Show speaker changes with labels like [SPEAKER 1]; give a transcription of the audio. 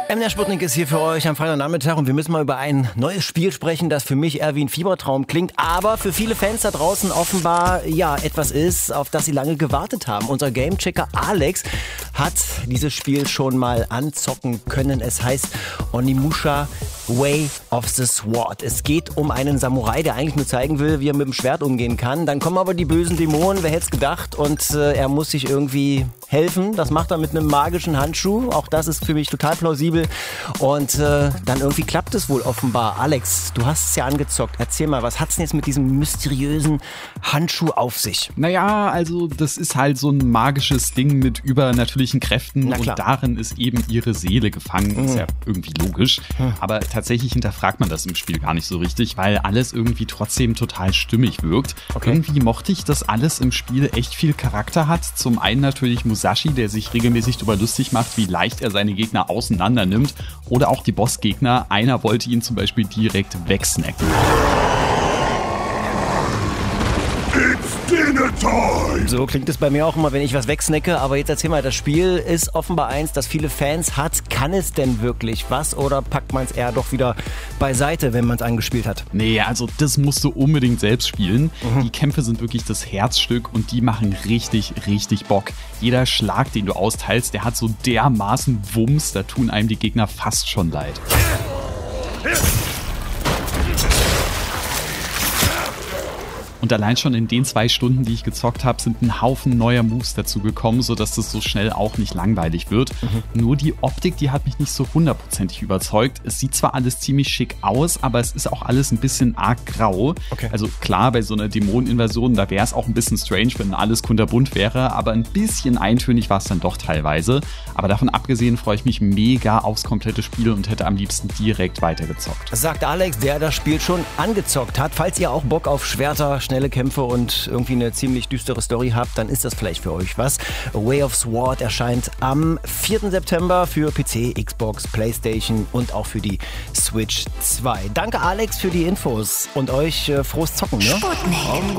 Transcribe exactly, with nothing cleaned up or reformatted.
[SPEAKER 1] M D R Sputnik ist hier für euch am Freitagnachmittag und wir müssen mal über ein neues Spiel sprechen, das für mich eher wie ein Fiebertraum klingt, aber für viele Fans da draußen offenbar ja etwas ist, auf das sie lange gewartet haben. Unser Gamechecker Alex hat dieses Spiel schon mal anzocken können. Es heißt Onimusha Way of the Sword. Es geht um einen Samurai, der eigentlich nur zeigen will, wie er mit dem Schwert umgehen kann. Dann kommen aber die bösen Dämonen, wer hätte es gedacht, und äh, er muss sich irgendwie helfen. Das macht er mit einem magischen Handschuh. Auch das ist für mich total plausibel. Und äh, dann irgendwie klappt es wohl offenbar. Alex, du hast es ja angezockt. Erzähl mal, was hat es denn jetzt mit diesem mysteriösen Handschuh auf sich?
[SPEAKER 2] Naja, also das ist halt so ein magisches Ding mit übernatürlichen Kräften und darin ist eben ihre Seele gefangen. Mhm. Ist ja irgendwie logisch. Mhm. Aber tatsächlich hinterfragt man das im Spiel gar nicht so richtig, weil alles irgendwie trotzdem total stimmig wirkt. Okay. Irgendwie mochte ich, dass alles im Spiel echt viel Charakter hat. Zum einen natürlich Musashi, der sich regelmäßig darüber lustig macht, wie leicht er seine Gegner auseinander nimmt. Oder auch die Bossgegner. Einer wollte ihn zum Beispiel direkt wegsnacken.
[SPEAKER 1] So klingt es bei mir auch immer, wenn ich was wegsnacke. Aber jetzt erzähl mal, das Spiel ist offenbar eins, das viele Fans hat. Kann es denn wirklich was oder packt man es eher doch wieder beiseite, wenn man es angespielt hat?
[SPEAKER 2] Nee, also das musst du unbedingt selbst spielen. Mhm. Die Kämpfe sind wirklich das Herzstück und die machen richtig, richtig Bock. Jeder Schlag, den du austeilst, der hat so dermaßen Wumms, da tun einem die Gegner fast schon leid. Und allein schon in den zwei Stunden, die ich gezockt habe, sind ein Haufen neuer Moves dazu gekommen, sodass das so schnell auch nicht langweilig wird. Mhm. Nur die Optik, die hat mich nicht so hundertprozentig überzeugt. Es sieht zwar alles ziemlich schick aus, aber es ist auch alles ein bisschen arg grau. Okay. Also klar, bei so einer Dämoneninvasion, da wäre es auch ein bisschen strange, wenn alles kunterbunt wäre, aber ein bisschen eintönig war es dann doch teilweise. Aber davon abgesehen freue ich mich mega aufs komplette Spiel und hätte am liebsten direkt weitergezockt.
[SPEAKER 1] Sagt Alex, der das Spiel schon angezockt hat. Falls ihr auch Bock auf Schwerter, schnelle Kämpfe und irgendwie eine ziemlich düstere Story habt, dann ist das vielleicht für euch was. A Way of Sword erscheint am vierten September für P C, Xbox, Playstation und auch für die Switch zwei. Danke Alex für die Infos und euch äh, frohes Zocken. Ne?
[SPEAKER 3] Sputnik.